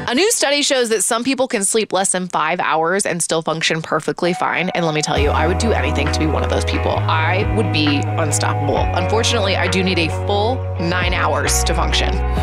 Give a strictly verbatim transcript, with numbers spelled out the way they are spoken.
A new study shows that some people can sleep less than five hours and still function perfectly fine. And let me tell you, I would do anything to be one of those people. I would be unstoppable. Unfortunately, I do need a full nine hours to function.